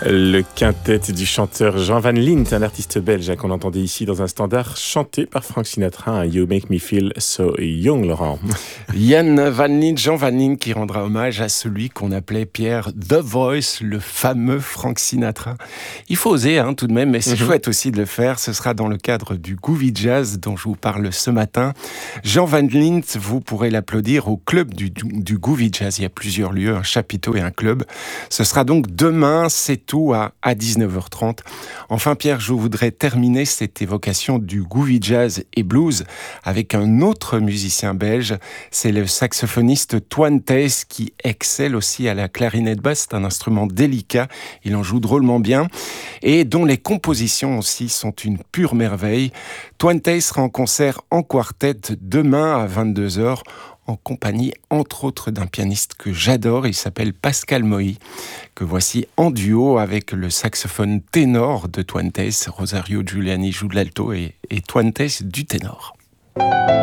Le quintet du chanteur Jean Van Lint, un artiste belge qu'on entendait ici dans un standard chanté par Frank Sinatra, You Make Me Feel So Young, Laurent. Jan Van Lint, Jean Van Lint qui rendra hommage à celui qu'on appelait Pierre The Voice, le fameux Frank Sinatra. Il faut oser tout de même, mais c'est chouette aussi de le faire. Ce sera dans le cadre du Groovy Jazz dont je vous parle ce matin. Jean Van Lint, vous pourrez l'applaudir au club du Groovy Jazz. Il y a plusieurs lieux, un chapiteau et un club. Ce sera donc demain, c'est tout à 19h30. Enfin Pierre, je voudrais terminer cette évocation du Groovy Jazz et Blues avec un autre musicien belge. C'est le saxophoniste Toine Thijs qui excelle aussi à la clarinette basse. C'est un instrument délicat, il en joue drôlement bien et dont les compositions aussi sont une pure merveille. Toine Thijs sera en concert en quartet demain à 22h en compagnie, entre autres, d'un pianiste que j'adore. Il s'appelle Pascal Moï, que voici en duo avec le saxophone ténor de Toine Thijs. Rosario Giuliani joue de l'alto et Toine Thijs du ténor.